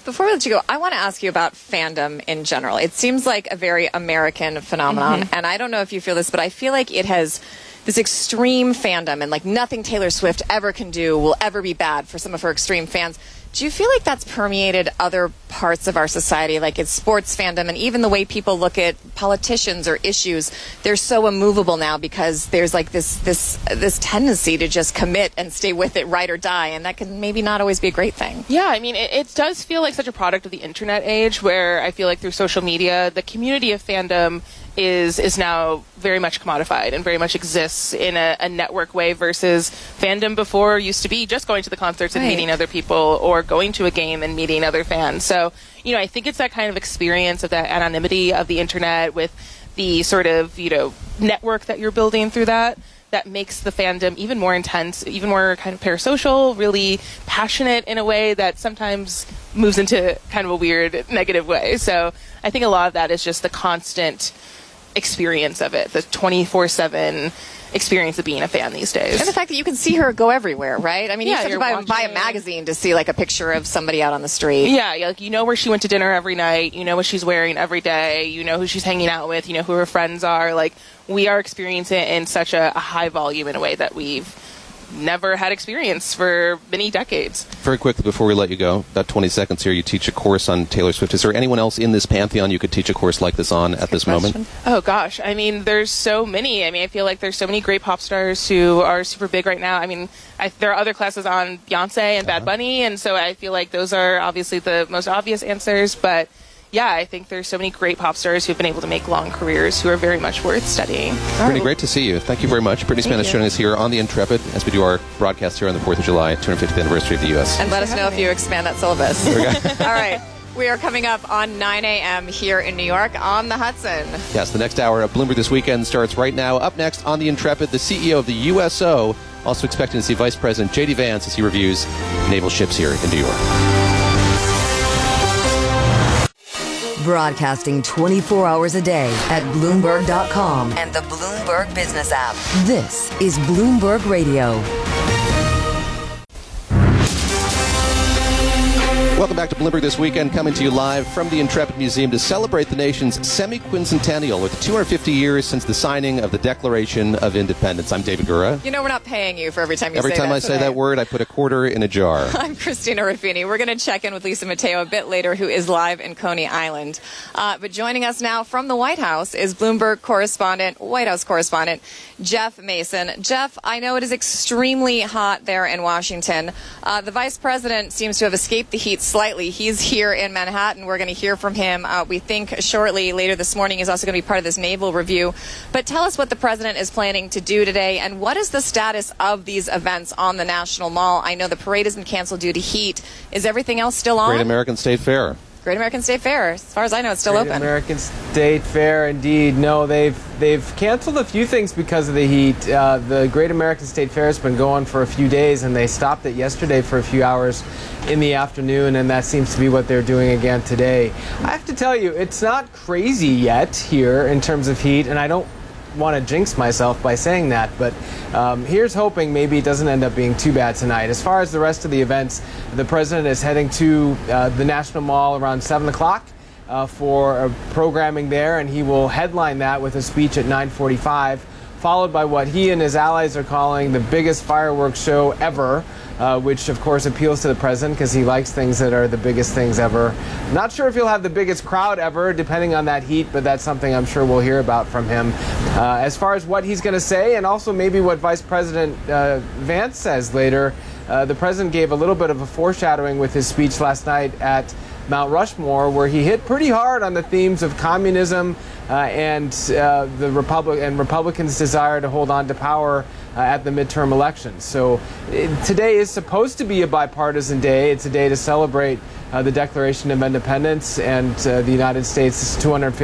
Before we let you go, I want to ask you about fandom in general. It seems like a very American phenomenon, and I don't know if you feel this, but I feel like it has this extreme fandom, and like nothing Taylor Swift ever can do will ever be bad for some of her extreme fans. Do you feel like that's permeated other parts of our society, like it's sports fandom and even the way people look at politicians or issues? They're so immovable now because there's like this tendency to just commit and stay with it, ride or die, and that can maybe not always be a great thing. Yeah, I mean, it does feel like such a product of the internet age, where I feel like through social media, the community of fandom is now very much commodified and very much exists in a network way, versus fandom before used to be just going to the concerts and meeting other people, or going to a game and meeting other fans. So, I think it's that kind of experience of that anonymity of the internet with the sort of, network that you're building through that makes the fandom even more intense, even more kind of parasocial, really passionate in a way that sometimes moves into kind of a weird negative way. So I think a lot of that is just the constant experience of it, the 24/7 experience of being a fan these days. And the fact that you can see her go everywhere, right? I mean, you have to buy a magazine to see like a picture of somebody out on the street. Yeah, like where she went to dinner every night, what she's wearing every day, who she's hanging out with, who her friends are. Like, we are experiencing it in such a high volume in a way that we've never had experience for many decades. Very quickly before we let you go, about 20 seconds here, you teach a course on Taylor Swift. Is there anyone else in this pantheon you could teach a course like this on at this moment? Oh gosh, I mean, there's so many. I mean, I feel like there's so many great pop stars who are super big right now. I mean, there are other classes on Beyonce and Bad Bunny, and so I feel like those are obviously the most obvious answers, but yeah, I think there's so many great pop stars who've been able to make long careers who are very much worth studying. Brittany, great to see you. Thank you very much. Brittany Spanish joining us here on The Intrepid as we do our broadcast here on the 4th of July, 250th anniversary of the U.S. And let us know if you expand that syllabus. All right. We are coming up on 9 a.m. here in New York on the Hudson. Yes, the next hour of Bloomberg This Weekend starts right now. Up next on The Intrepid, the CEO of the USO, also expecting to see Vice President J.D. Vance as he reviews naval ships here in New York. Broadcasting 24 hours a day at Bloomberg.com and the Bloomberg Business app. This is Bloomberg Radio. Welcome back to Bloomberg This Weekend, coming to you live from the Intrepid Museum to celebrate the nation's semi-quincentennial with 250 years since the signing of the Declaration of Independence. I'm David Gura. We're not paying you for every time you say that. Every time I say that word, I put a quarter in a jar. I'm Christina Ruffini. We're going to check in with Lisa Mateo a bit later, who is live in Coney Island. But joining us now from the White House is Bloomberg White House correspondent, Jeff Mason. Jeff, I know it is extremely hot there in Washington. The vice president seems to have escaped the heat slightly. He's here in Manhattan. We're going to hear from him, we think, shortly. Later this morning, he's also going to be part of this naval review. But tell us what the president is planning to do today, and what is the status of these events on the National Mall? I know the parade has been canceled due to heat. Is everything else still on? Great American State Fair. Great American State Fair. As far as I know, it's still open. Great American State Fair, indeed. No, they've canceled a few things because of the heat. The Great American State Fair has been going for a few days, and they stopped it yesterday for a few hours in the afternoon, and that seems to be what they're doing again today. I have to tell you, it's not crazy yet here in terms of heat, and I don't want to jinx myself by saying that, but here's hoping maybe it doesn't end up being too bad tonight. As far as the rest of the events, the president is heading to the National Mall around 7 o'clock for programming there, and he will headline that with a speech at 9:45, followed by what he and his allies are calling the biggest fireworks show ever, which of course appeals to the president because he likes things that are the biggest things ever. Not sure if he'll have the biggest crowd ever, depending on that heat, but that's something I'm sure we'll hear about from him. As far as what he's going to say, and also maybe what Vice President Vance says later, the president gave a little bit of a foreshadowing with his speech last night at Mount Rushmore, where he hit pretty hard on the themes of communism and the Republicans' desire to hold on to power at the midterm elections. So today is supposed to be a bipartisan day. It's a day to celebrate the Declaration of Independence and the United States'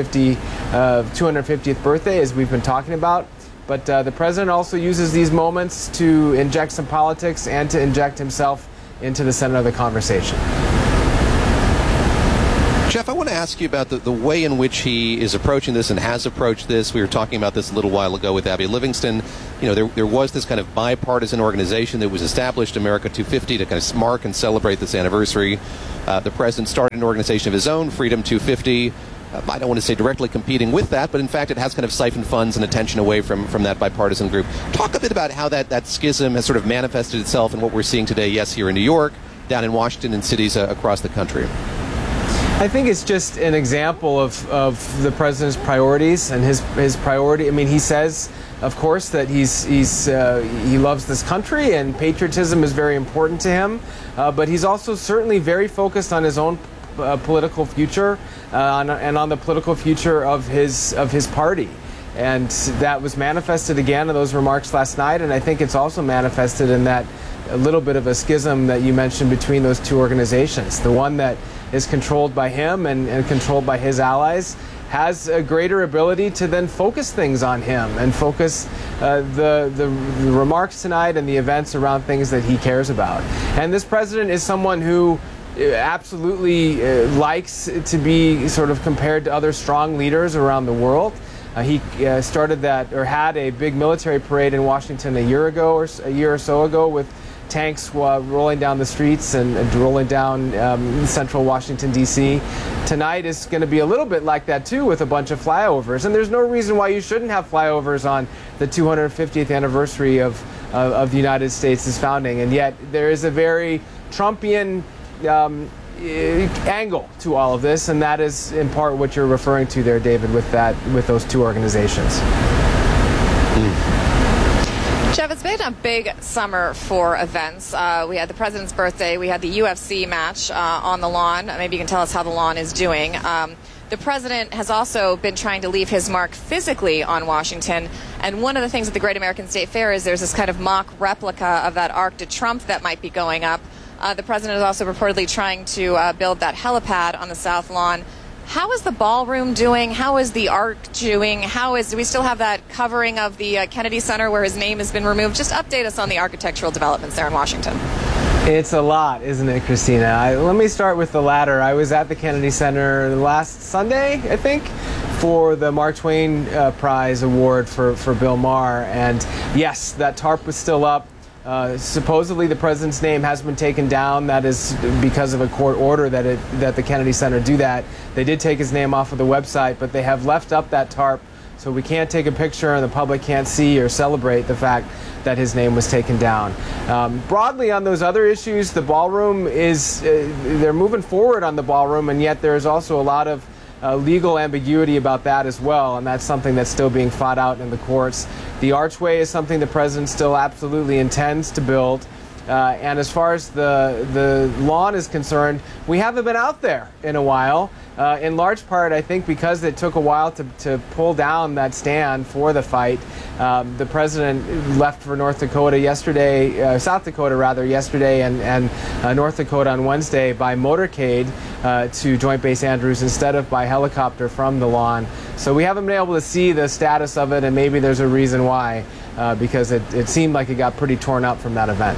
250th birthday, as we've been talking about. But the president also uses these moments to inject some politics and to inject himself into the center of the conversation. Jeff, I want to ask you about the way in which he is approaching this and has approached this. We were talking about this a little while ago with Abby Livingston. You know, there was this kind of bipartisan organization that was established, America 250, to kind of mark and celebrate this anniversary. The president started an organization of his own, Freedom 250. I don't want to say directly competing with that, but in fact it has kind of siphoned funds and attention away from that bipartisan group. Talk a bit about how that schism has sort of manifested itself in what we're seeing today, yes, here in New York, down in Washington, and cities across the country. I think it's just an example of the president's priorities and his priority. I mean, he says, of course, that he loves this country and patriotism is very important to him, but he's also certainly very focused on his own political future and on the political future of his party. And that was manifested again in those remarks last night, and I think it's also manifested in that a little bit of a schism that you mentioned between those two organizations. The one that is controlled by him and controlled by his allies has a greater ability to then focus things on him and focus the remarks tonight and the events around things that he cares about. And this president is someone who absolutely likes to be sort of compared to other strong leaders around the world. He started that, or had a big military parade in Washington a year or so ago with tanks rolling down the streets and rolling down central Washington, D.C. Tonight is going to be a little bit like that, too, with a bunch of flyovers. And there's no reason why you shouldn't have flyovers on the 250th anniversary of the United States' founding. And yet there is a very Trumpian angle to all of this, and that is in part what you're referring to there, David, with those two organizations. Jeff, it's been a big summer for events. We had the president's birthday. We had the UFC match on the lawn. Maybe you can tell us how the lawn is doing. The president has also been trying to leave his mark physically on Washington. And one of the things at the Great American State Fair is there's this kind of mock replica of that Arc de Triomphe that might be going up. The president is also reportedly trying to build that helipad on the South Lawn. How is the ballroom doing? How is the Arc doing? Do we still have that covering of the Kennedy Center where his name has been removed? Just update us on the architectural developments there in Washington. It's a lot, isn't it, Christina? Let me start with the latter. I was at the Kennedy Center last Sunday, I think, for the Mark Twain Prize Award for Bill Maher. And yes, that tarp was still up. Supposedly the president's name has been taken down. That is because of a court order that the Kennedy Center do that. They did take his name off of the website, but they have left up that tarp so we can't take a picture and the public can't see or celebrate the fact that his name was taken down. Broadly on those other issues, the ballroom they're moving forward on the ballroom, and yet there's also a lot of legal ambiguity about that as well, and that's something that's still being fought out in the courts. The archway is something the president still absolutely intends to build. And as far as the lawn is concerned, we haven't been out there in a while. In large part, I think, because it took a while to pull down that stand for the fight. The president left for South Dakota yesterday, and North Dakota on Wednesday by motorcade to Joint Base Andrews instead of by helicopter from the lawn. So we haven't been able to see the status of it, and maybe there's a reason why, because it seemed like it got pretty torn up from that event.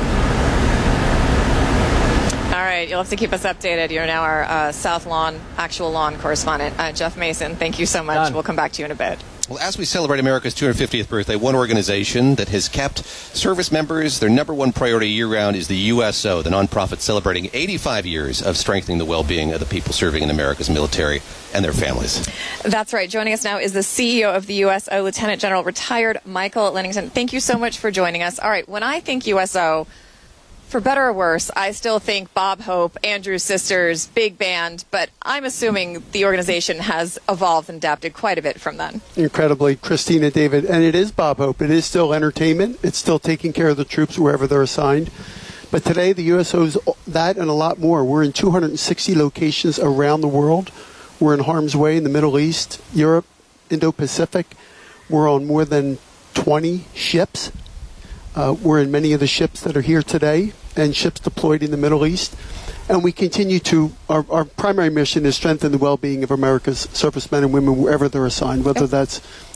All right, you'll have to keep us updated. You're now our South Lawn, actual lawn correspondent. Jeff Mason, thank you so much. Done. We'll come back to you in a bit. Well, as we celebrate America's 250th birthday, one organization that has kept service members, their number one priority year-round is the USO, the nonprofit celebrating 85 years of strengthening the well-being of the people serving in America's military and their families. That's right. Joining us now is the CEO of the USO, Lieutenant General retired Michael Lennington. Thank you so much for joining us. All right, when I think USO, for better or worse, I still think Bob Hope, Andrews Sisters, big band, but I'm assuming the organization has evolved and adapted quite a bit from then. Incredibly, Christina, David, and it is Bob Hope. It is still entertainment. It's still taking care of the troops wherever they're assigned. But today, the USO is that and a lot more. We're in 260 locations around the world. We're in harm's way in the Middle East, Europe, Indo-Pacific. We're on more than 20 ships. We're in many of the ships that are here today and ships deployed in the Middle East. And we continue to, our primary mission is strengthen the well-being of America's servicemen and women wherever they're assigned, whether that's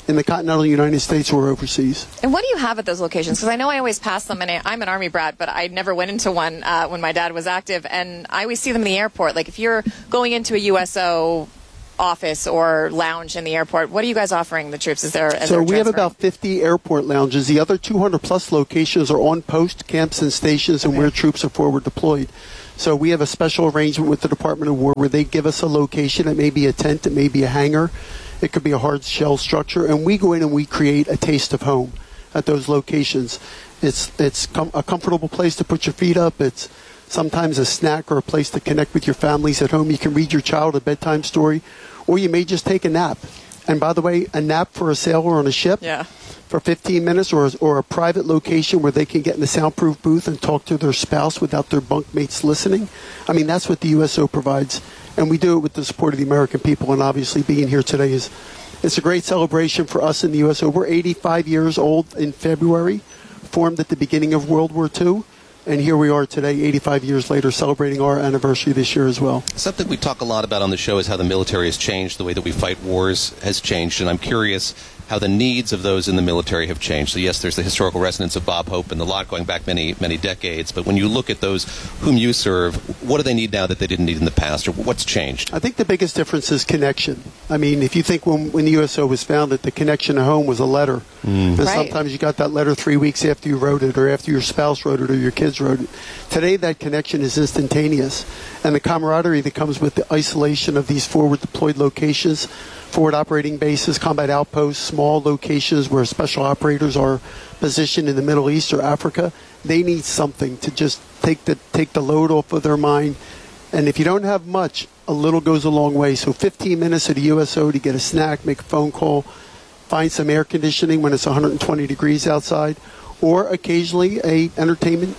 in the continental United States or overseas. And what do you have at those locations? Because I know I always pass them, and I'm an Army brat, but I never went into one when my dad was active, and I always see them in the airport. Like if you're going into a USO office or lounge in the airport, what are you guys offering the troops? So we have about 50 airport lounges. The other 200 plus locations are on post camps and stations and where troops are forward deployed. So we have a special arrangement with the Department of War where they give us a location. It may be a tent, it may be a hangar, it could be a hard shell structure, and we go in and we create a taste of home at those locations. It's a comfortable place to put your feet up. It's sometimes a snack or a place to connect with your families at home. You can read your child a bedtime story, or you may just take a nap. And by the way, a nap for a sailor on a ship for 15 minutes or a private location where they can get in the soundproof booth and talk to their spouse without their bunkmates listening. I mean, that's what the USO provides. And we do it with the support of the American people. And obviously being here today it's a great celebration for us in the USO. We're 85 years old in February, formed at the beginning of World War II. And here we are today, 85 years later, celebrating our anniversary this year as well. Something we talk a lot about on the show is how the military has changed, the way that we fight wars has changed, and I'm curious how the needs of those in the military have changed. So yes, there's the historical resonance of Bob Hope and the lot going back many, many decades, but when you look at those whom you serve, what do they need now that they didn't need in the past, or what's changed? I think the biggest difference is connection. I mean, if you think when the USO was founded, the connection to home was a letter. And sometimes you got that letter 3 weeks after you wrote it, or after your spouse wrote it, or your kids wrote it. Today, that connection is instantaneous. And the camaraderie that comes with the isolation of these forward deployed locations, forward operating bases, combat outposts, small locations where special operators are positioned in the Middle East or Africa, they need something to just take the load off of their mind. And if you don't have much, a little goes a long way. So 15 minutes at a USO to get a snack, make a phone call, find some air conditioning when it's 120 degrees outside, or occasionally a entertainment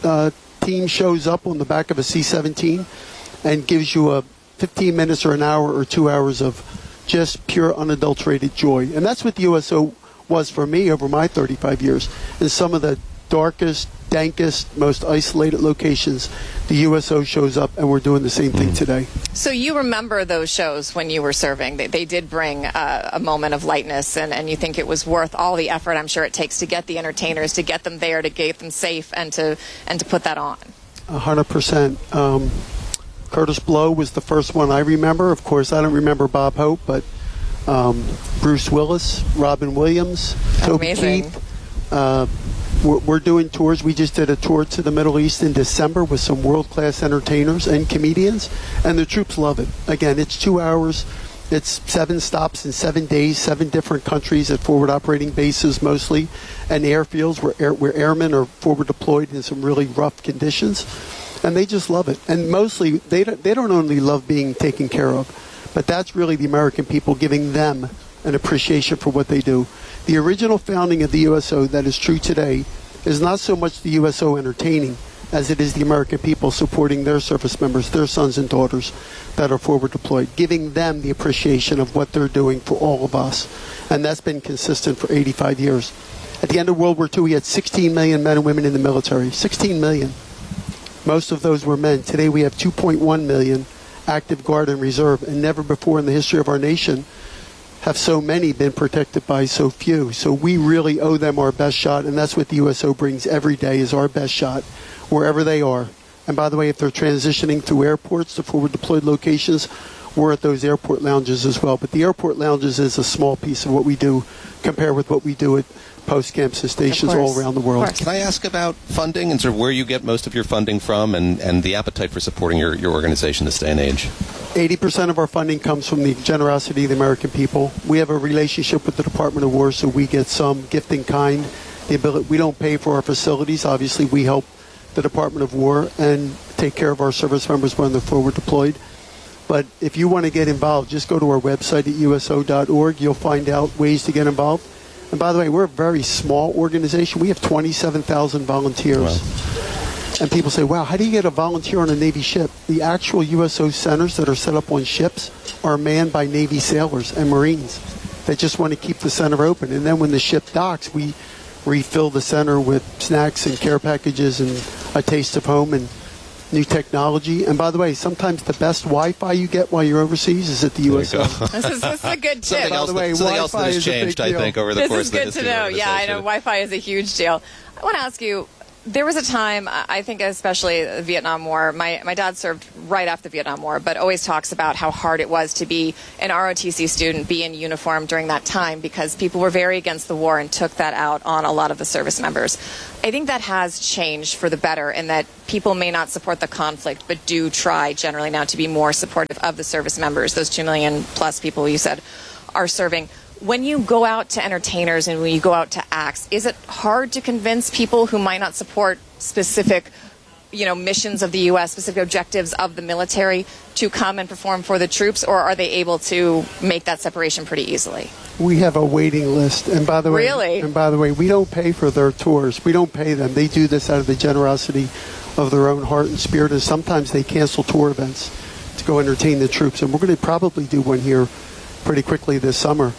team shows up on the back of a C-17 and gives you a 15 minutes or an hour or 2 hours of just pure unadulterated joy. And that's what the USO was for me over my 35 years. In some of the darkest, dankest, most isolated locations, the USO shows up, and we're doing the same thing today. So you remember those shows when you were serving. They did bring a moment of lightness, and you think it was worth all the effort I'm sure it takes to get the entertainers, to get them there, to get them safe, and to put that on. 100%. Curtis Blow was the first one I remember. Of course, I don't remember Bob Hope, but Bruce Willis, Robin Williams, Toby Keith. We're doing tours. We just did a tour to the Middle East in December with some world-class entertainers and comedians, and the troops love it. Again, it's 2 hours. It's 7 stops in 7 days, 7 different countries at forward operating bases mostly, and airfields where airmen are forward deployed in some really rough conditions. And they just love it. And mostly, they don't only love being taken care of, but that's really the American people giving them an appreciation for what they do. The original founding of the USO that is true today is not so much the USO entertaining as it is the American people supporting their service members, their sons and daughters that are forward deployed, giving them the appreciation of what they're doing for all of us. And that's been consistent for 85 years. At the end of World War II, we had 16 million men and women in the military. 16 million. Most of those were men. Today we have 2.1 million active guard and reserve, and never before in the history of our nation have so many been protected by so few. So we really owe them our best shot, and that's what the USO brings every day, is our best shot, wherever they are. And by the way, if they're transitioning through airports to forward deployed locations, we're at those airport lounges as well. But the airport lounges is a small piece of what we do compared with what we do at post camps and stations all around the world. Can I ask about funding and sort of where you get most of your funding from, and the appetite for supporting your organization this day and age? 80% of our funding comes from the generosity of the American people. We have a relationship with the Department of War, so we get some gift in kind. We don't pay for our facilities. Obviously, we help the Department of War and take care of our service members when they're forward deployed. But if you want to get involved, just go to our website at uso.org. You'll find out ways to get involved. And by the way, we're a very small organization. We have 27,000 volunteers. Wow. And people say, wow, how do you get a volunteer on a Navy ship? The actual USO centers that are set up on ships are manned by Navy sailors and Marines. They just want to keep the center open. And then when the ship docks, we refill the center with snacks and care packages and a taste of home. And new technology. And by the way, sometimes the best Wi-Fi you get while you're overseas is at the USO. This is a good tip. Something else the way, that Wi-Fi has is a big changed, I deal. think, over the This course is of the good history to of the know. Yeah, I know organization. Wi-Fi is a huge deal. I want to ask you, there was a time, I think especially the Vietnam War, my dad served right after the Vietnam War, but always talks about how hard it was to be an ROTC student, be in uniform during that time, because people were very against the war and took that out on a lot of the service members. I think that has changed for the better, in that people may not support the conflict, but do try generally now to be more supportive of the service members, those 2 million plus people you said are serving. When you go out to entertainers and when you go out to acts, is it hard to convince people who might not support specific, missions of the U.S., specific objectives of the military, to come and perform for the troops, or are they able to make that separation pretty easily? We have a waiting list, and by the way, Really? we don't pay for their tours. We don't pay them. They do this out of the generosity of their own heart and spirit, and sometimes they cancel tour events to go entertain the troops. And we're going to probably do one here pretty quickly this summer.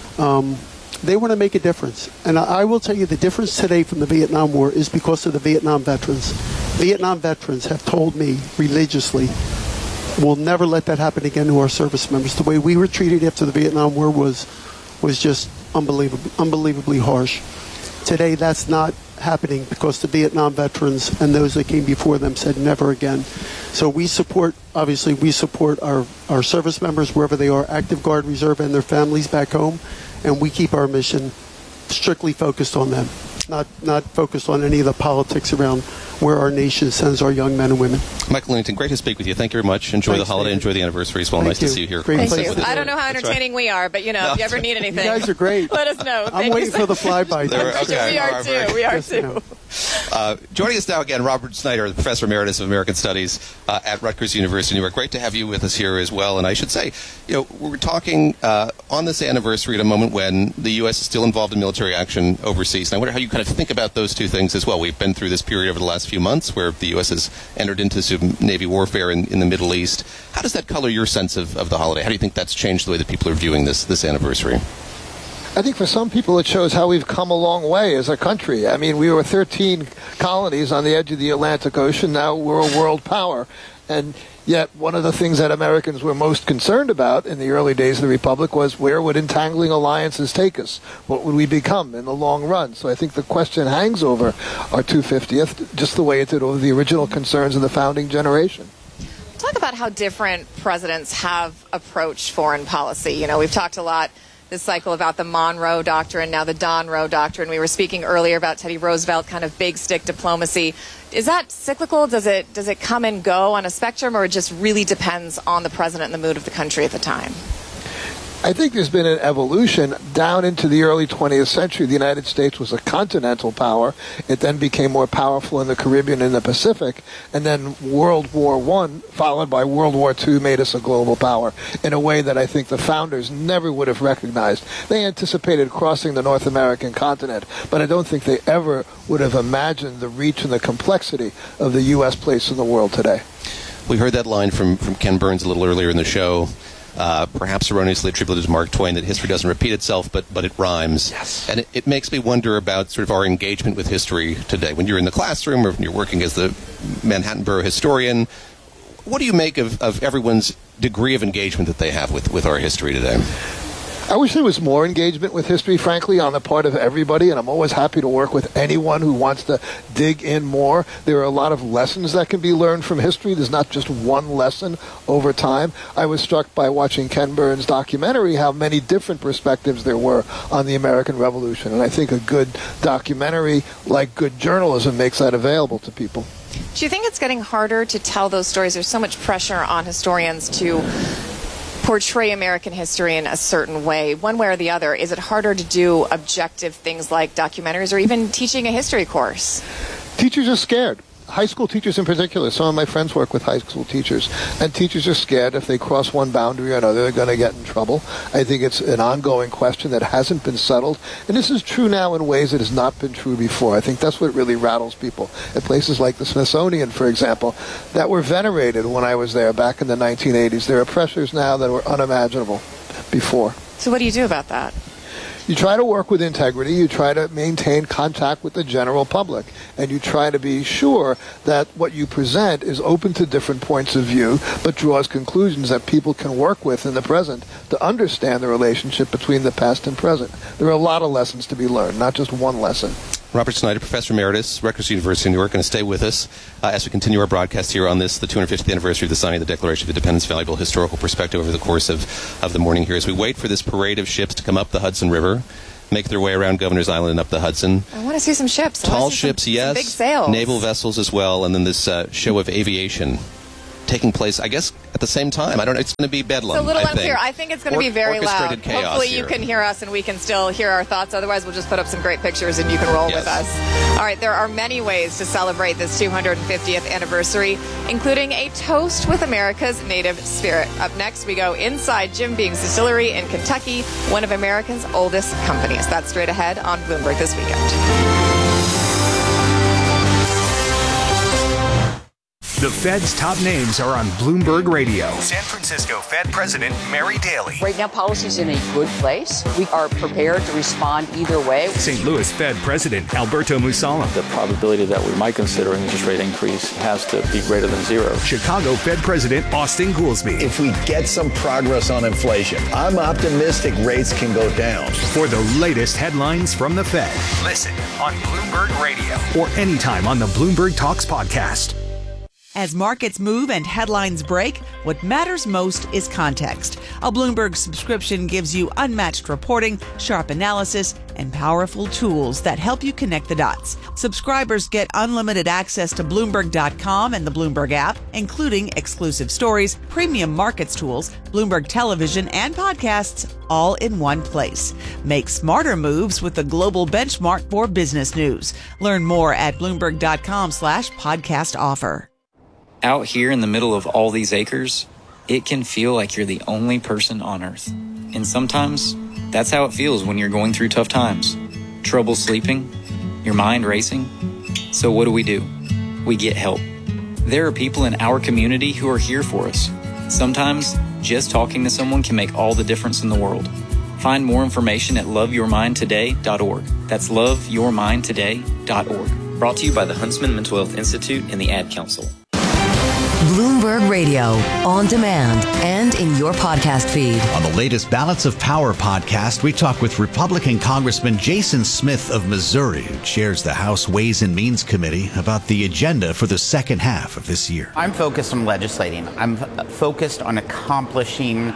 They want to make a difference. And I will tell you, the difference today from the Vietnam War is because of the Vietnam veterans. Vietnam veterans have told me religiously, we'll never let that happen again to our service members. The way we were treated after the Vietnam War was just unbelievably harsh. Today, that's not happening because the Vietnam veterans and those that came before them said never again. So we support our service members wherever they are, active guard, reserve, and their families back home, and we keep our mission strictly focused on them, not focused on any of the politics around where our nation sends our young men and women. Michael Lennington, great to speak with you. Thank you very much. Enjoy Thanks, the holiday. David. Enjoy the anniversary as well. Thank Nice you. to see you here. Great Thank place you. to do I it. don't know how entertaining we are, but if you ever need anything, You guys are great. let us know. I'm waiting for the flyby. Okay. We are All right, too. We are Yes, too. ma'am. Joining us now again, Robert Snyder, the Professor Emeritus of American Studies at Rutgers University, New York. Great to have you with us here as well. And I should say, we're talking on this anniversary at a moment when the U.S. is still involved in military action overseas. And I wonder how you kind of think about those two things as well. We've been through this period over the last few months where the U.S. has entered into some Navy warfare in the Middle East. How does that color your sense of the holiday? How do you think that's changed the way that people are viewing this anniversary? I think for some people it shows how we've come a long way as a country. I mean, we were 13 colonies on the edge of the Atlantic Ocean. Now we're a world power. And yet one of the things that Americans were most concerned about in the early days of the Republic was where would entangling alliances take us? What would we become in the long run? So I think the question hangs over our 250th, just the way it did over the original concerns of the founding generation. Talk about how different presidents have approached foreign policy. We've talked a lot this cycle about the Monroe Doctrine, now the Don Roe Doctrine. We were speaking earlier about Teddy Roosevelt, kind of big stick diplomacy. Is that cyclical? Does it come and go on a spectrum, or it just really depends on the president and the mood of the country at the time? I think there's been an evolution down into the early 20th century. The United States was a continental power. It then became more powerful in the Caribbean and the Pacific. And then World War I, followed by World War II, made us a global power in a way that I think the founders never would have recognized. They anticipated crossing the North American continent, but I don't think they ever would have imagined the reach and the complexity of the U.S. place in the world today. We heard that line from Ken Burns a little earlier in the show. Perhaps erroneously attributed to Mark Twain, that history doesn't repeat itself, but it rhymes. Yes. And it makes me wonder about sort of our engagement with history today. When you're in the classroom or when you're working as the Manhattan Borough historian, what do you make of everyone's degree of engagement that they have with our history today? I wish there was more engagement with history, frankly, on the part of everybody, and I'm always happy to work with anyone who wants to dig in more. There are a lot of lessons that can be learned from history. There's not just one lesson over time. I was struck by watching Ken Burns' documentary how many different perspectives there were on the American Revolution, and I think a good documentary, like good journalism, makes that available to people. Do you think it's getting harder to tell those stories? There's so much pressure on historians to portray American history in a certain way, one way or the other. Is it harder to do objective things like documentaries or even teaching a history course? Teachers are scared. High school teachers in particular. Some of my friends work with high school teachers, and teachers are scared if they cross one boundary or another, they're going to get in trouble. I think it's an ongoing question that hasn't been settled, and this is true now in ways that has not been true before. I think that's what really rattles people. At places like the Smithsonian, for example, that were venerated when I was there back in the 1980s, there are pressures now that were unimaginable before. So what do you do about that? You try to work with integrity. You try to maintain contact with the general public. And you try to be sure that what you present is open to different points of view, but draws conclusions that people can work with in the present to understand the relationship between the past and present. There are a lot of lessons to be learned, not just one lesson. Robert Snyder, Professor Emeritus, Rutgers University of New York, going to stay with us as we continue our broadcast here on this, the 250th anniversary of the signing of the Declaration of Independence, valuable historical perspective over the course of the morning here as we wait for this parade of ships to come up the Hudson River, make their way around Governor's Island and up the Hudson. I want to see some ships. Tall ships, yes. Some big sails. Naval vessels as well, and then this show of aviation taking place, I guess, at the same time. I don't know. It's going to be bedlam. It's a little unclear. I think it's going to be very loud. Chaos Hopefully you here. can hear us and we can still hear our thoughts. Otherwise, we'll just put up some great pictures and you can roll with us. All right, there are many ways to celebrate this 250th anniversary, including a toast with America's native spirit. Up next, we go inside Jim Beam's Distillery in Kentucky, one of America's oldest companies. That's straight ahead on Bloomberg This Weekend. The Fed's top names are on Bloomberg Radio. San Francisco Fed President Mary Daly. Right now, policy's in a good place. We are prepared to respond either way. St. Louis Fed President Alberto Mussolem. The probability that we might consider an interest rate increase has to be greater than zero. Chicago Fed President Austin Goolsbee. If we get some progress on inflation, I'm optimistic rates can go down. For the latest headlines from the Fed. Listen on Bloomberg Radio. Or anytime on the Bloomberg Talks podcast. As markets move and headlines break, what matters most is context. A Bloomberg subscription gives you unmatched reporting, sharp analysis, and powerful tools that help you connect the dots. Subscribers get unlimited access to Bloomberg.com and the Bloomberg app, including exclusive stories, premium markets tools, Bloomberg television, and podcasts, all in one place. Make smarter moves with the global benchmark for business news. Learn more at Bloomberg.com/podcast offer. Out here in the middle of all these acres, it can feel like you're the only person on Earth. And sometimes, that's how it feels when you're going through tough times. Trouble sleeping, your mind racing. So what do? We get help. There are people in our community who are here for us. Sometimes, just talking to someone can make all the difference in the world. Find more information at loveyourmindtoday.org. That's loveyourmindtoday.org. Brought to you by the Huntsman Mental Health Institute and the Ad Council. Bloomberg Radio, on demand and in your podcast feed. On the latest Balance of Power podcast, we talk with Republican Congressman Jason Smith of Missouri, who chairs the House Ways and Means Committee, about the agenda for the second half of this year. I'm focused on legislating. I'm focused on accomplishing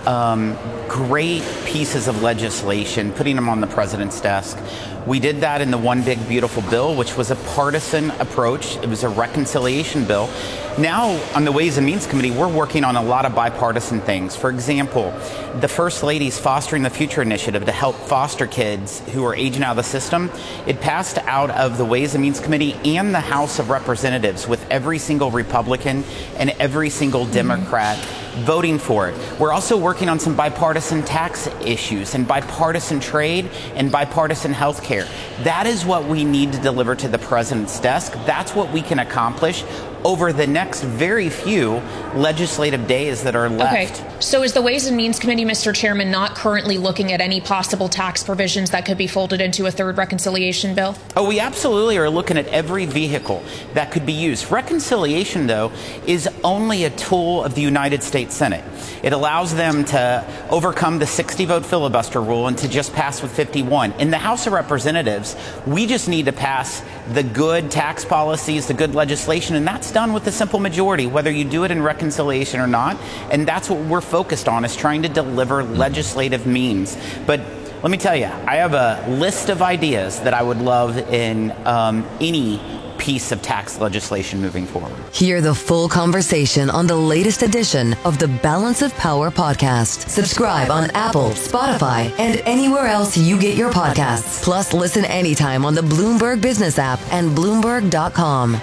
great pieces of legislation, putting them on the president's desk. We did that in the One Big Beautiful Bill, which was a partisan approach. It was a reconciliation bill. Now, on the Ways and Means Committee, we're working on a lot of bipartisan things. For example, the First Lady's Fostering the Future initiative to help foster kids who are aging out of the system. It passed out of the Ways and Means Committee and the House of Representatives with every single Republican and every single Democrat voting for it. We're also working on some bipartisan tax issues and bipartisan trade and bipartisan health care. That is what we need to deliver to the president's desk. That's what we can accomplish over the next very few legislative days that are left. Okay. So is the Ways and Means Committee, Mr. Chairman, not currently looking at any possible tax provisions that could be folded into a third reconciliation bill? Oh, we absolutely are looking at every vehicle that could be used. Reconciliation, though, is only a tool of the United States Senate. It allows them to overcome the 60-vote filibuster rule and to just pass with 51. In the House of Representatives, we just need to pass the good tax policies, the good legislation, and that's done with a simple majority, whether you do it in reconciliation or not. And that's what we're focused on, is trying to deliver legislative means. But let me tell you, I have a list of ideas that I would love in any piece of tax legislation moving forward. Hear the full conversation on the latest edition of the Balance of Power podcast. Subscribe on Apple, Spotify, and anywhere else you get your podcasts. Plus, listen anytime on the Bloomberg Business app and Bloomberg.com.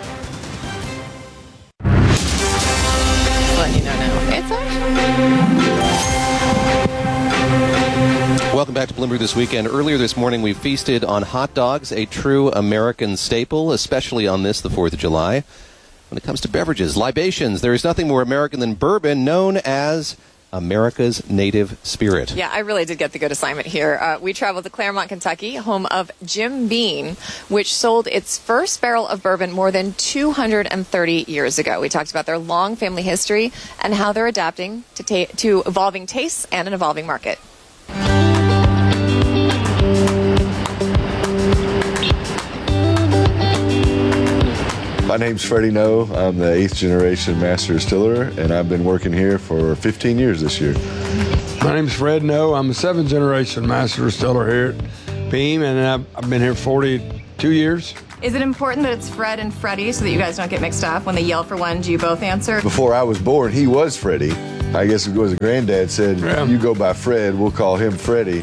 Letting you know now. It's Welcome back to Bloomberg This Weekend. Earlier this morning, we feasted on hot dogs, a true American staple, especially on this, the 4th of July. When it comes to beverages, libations, there is nothing more American than bourbon, known as America's native spirit. Yeah, I really did get the good assignment here. We traveled to Claremont, Kentucky, home of Jim Beam, which sold its first barrel of bourbon more than 230 years ago. We talked about their long family history and how they're adapting to evolving tastes and an evolving market. My name's Freddie Noe. I'm the 8th generation master distiller, and I've been working here for 15 years this year. My name's Fred Noe. I'm the 7th generation master distiller here at Beam, and I've been here 42 years. Is it important that it's Fred and Freddie so that you guys don't get mixed up? When they yell for one, do you both answer? Before I was born, he was Freddie. I guess it was a granddad said, you go by Fred, we'll call him Freddie.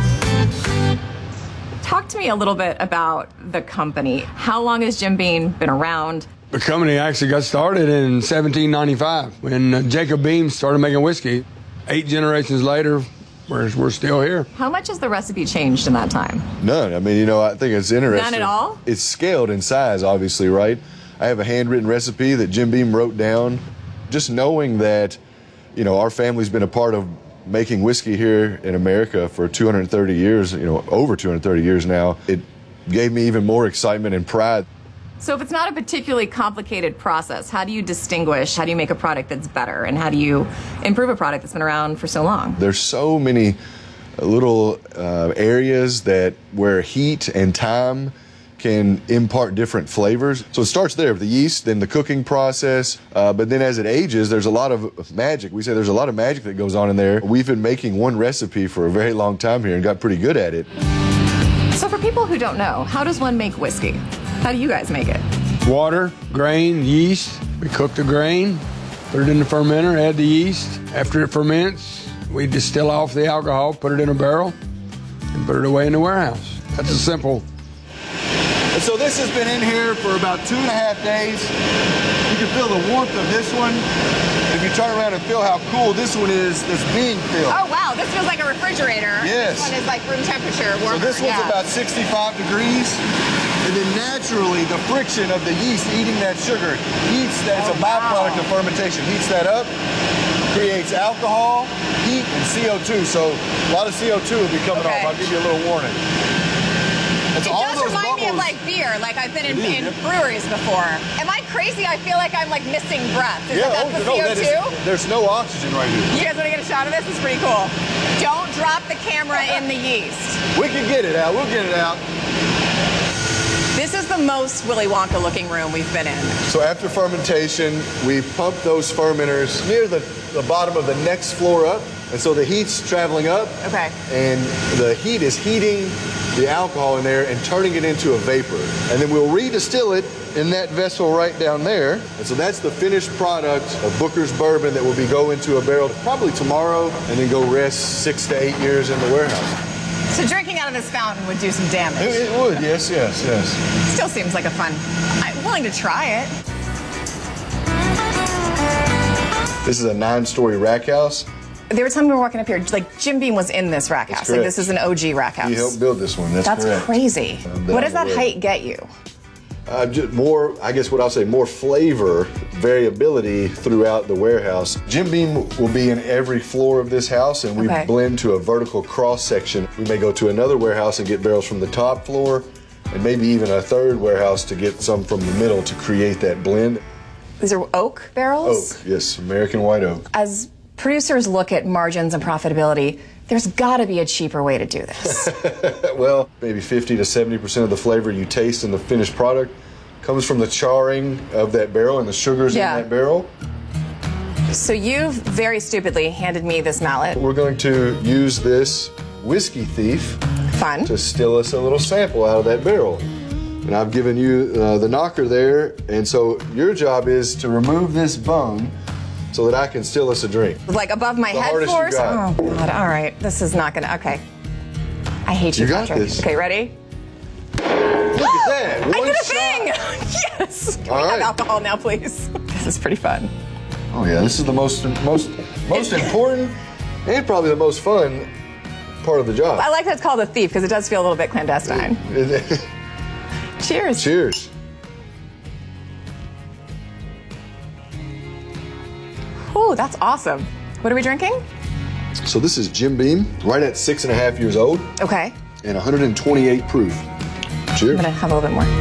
Talk to me a little bit about the company. How long has Jim Beam been around? The company actually got started in 1795 when Jacob Beam started making whiskey. 8 generations later, we're still here. How much has the recipe changed in that time? None. I mean, I think it's interesting. None at all? It's scaled in size, obviously, right? I have a handwritten recipe that Jim Beam wrote down. Just knowing that, our family's been a part of making whiskey here in America for 230 years, over 230 years now, it gave me even more excitement and pride. So if it's not a particularly complicated process, how do you distinguish, how do you make a product that's better, and how do you improve a product that's been around for so long? There's so many little areas where heat and time can impart different flavors. So it starts there with the yeast, then the cooking process, but then as it ages, there's a lot of magic. We say there's a lot of magic that goes on in there. We've been making one recipe for a very long time here and got pretty good at it. So for people who don't know, how does one make whiskey? How do you guys make it? Water, grain, yeast. We cook the grain, put it in the fermenter, add the yeast. After it ferments, we distill off the alcohol, put it in a barrel, and put it away in the warehouse. That's a simple. And so this has been in here for about 2.5 days. You can feel the warmth of this one. If you turn around and feel how cool this one is, that's being filled. Oh, wow. This feels like a refrigerator. Yes. This one is like room temperature, warmer. So this one's about 65 degrees. And then naturally, the friction of the yeast eating that sugar heats that. It's a byproduct of fermentation. Heats that up, creates alcohol, heat, and CO2. So a lot of CO2 will be coming off. I'll give you a little warning. It does remind me of like beer. Like I've been in breweries before. Am I crazy? I feel like I'm like missing breath. Is that the CO2? There's no oxygen right here. You guys want to get a shot of this? It's pretty cool. Don't drop the camera in the yeast. We can get it out. We'll get it out. This is the most Willy Wonka looking room we've been in. So after fermentation, we pump those fermenters near the bottom of the next floor up. And so the heat's traveling up. Okay. And the heat is heating the alcohol in there and turning it into a vapor. And then we'll redistill it in that vessel right down there. And so that's the finished product of Booker's Bourbon that will be go into a barrel probably tomorrow and then go rest 6 to 8 years in the warehouse. So drinking out of this fountain would do some damage. It would, yes. Still seems like a fun. I'm willing to try it. This is a 9-story rack house. There were times we were walking up here, like Jim Beam was in this rack house. Like this is an OG rack house. He helped build this one. That's correct. Crazy. What does that height get you? Just more, I guess what I'll say, more flavor, variability throughout the warehouse. Jim Beam will be in every floor of this house, and we blend to a vertical cross section. We may go to another warehouse and get barrels from the top floor, and maybe even a third warehouse to get some from the middle to create that blend. These are oak barrels? Oak, yes, American white oak. As producers look at margins and profitability, there's got to be a cheaper way to do this. Well, maybe 50 to 70% of the flavor you taste in the finished product comes from the charring of that barrel and the sugars in that barrel. So you've very stupidly handed me this mallet. We're going to use this Whiskey Thief to still us a little sample out of that barrel. And I've given you the knocker there, and so your job is to remove this bung so that I can still us a drink. Like above my head force? Oh, God. All right. This is not going to. Okay. I hate you, Patrick. This. Okay, ready? Look at that. I did a thing! Yes. Can we have alcohol now, please? This is pretty fun. Oh, yeah. This is the most important and probably the most fun part of the job. I like that it's called a thief because it does feel a little bit clandestine. Cheers. Cheers. Ooh, that's awesome. What are we drinking? So this is Jim Beam, right at 6.5 years old. Okay. And 128 proof. Cheers. I'm gonna have a little bit more.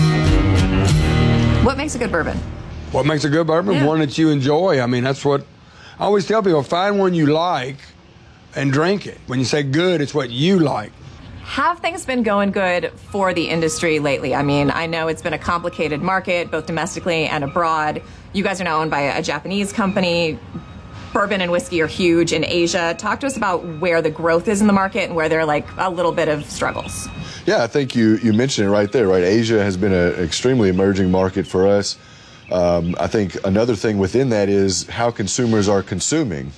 What makes a good bourbon? What makes a good bourbon? Yeah. One that you enjoy. I mean, that's what I always tell people, find one you like and drink it. When you say good, it's what you like. Have things been going good for the industry lately? I mean, I know it's been a complicated market, both domestically and abroad. You guys are now owned by a Japanese company. Bourbon and whiskey are huge in Asia. Talk to us about where the growth is in the market and where there are like a little bit of struggles. Yeah, I think you mentioned it right there, right? Asia has been an extremely emerging market for us. I think another thing within that is how consumers are consuming.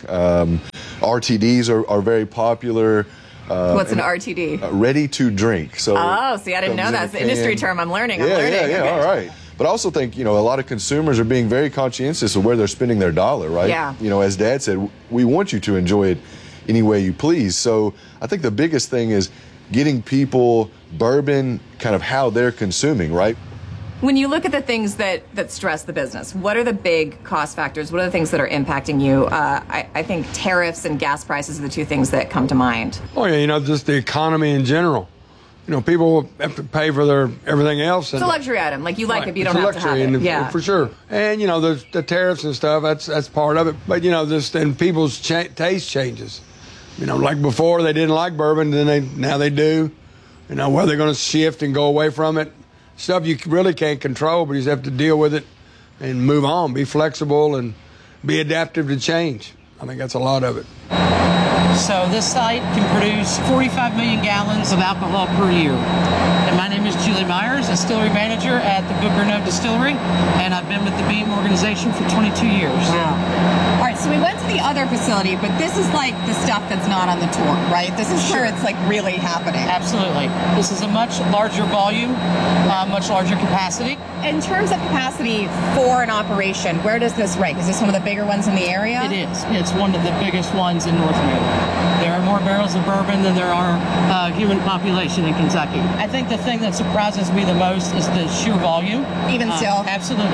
RTDs are very popular. What's an RTD? Ready to drink. So see, I didn't know that. It's an industry term. I'm learning. Yeah, Okay. all right. But I also think, a lot of consumers are being very conscientious of where they're spending their dollar, right? Yeah. As Dad said, we want you to enjoy it any way you please. So I think the biggest thing is getting people bourbon kind of how they're consuming, right? When you look at the things that stress the business, what are the big cost factors? What are the things that are impacting you? I think tariffs and gas prices are the two things that come to mind. Oh, yeah, just the economy in general. People have to pay for their everything else. It's a luxury item. Like, you like it, but you don't have to have and it. Yeah. For sure. And, there's the tariffs and stuff. That's part of it. But, and people's taste changes. Like before, they didn't like bourbon, now they do. Whether they're going to shift and go away from it. Stuff you really can't control, but you just have to deal with it and move on. Be flexible and be adaptive to change. I think that's a lot of it. So this site can produce 45 million gallons of alcohol per year. And my name is Julie Myers, distillery manager at the Book Grove Distillery, and I've been with the Beam organization for 22 years. Wow. All right, so we went to the other facility, but this is like the stuff that's not on the tour, right? This is where it's like really happening. Absolutely. This is a much larger volume, much larger capacity. In terms of capacity for an operation, where does this rank? Is this one of the bigger ones in the area? It is. It's one of the biggest ones in North America. There are more barrels of bourbon than there are human population in Kentucky. I think the thing that surprises me the most is the sheer volume. Even still? Absolutely.